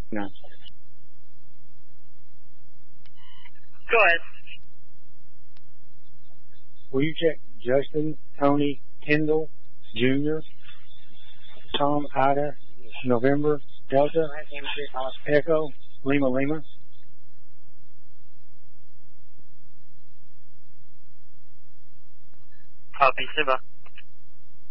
No. Go ahead. Will you check Justin, Tony, Kendall, Jr., Tom, Ida, November, Delta, Echo, Lima, Lima? Copy, Siva.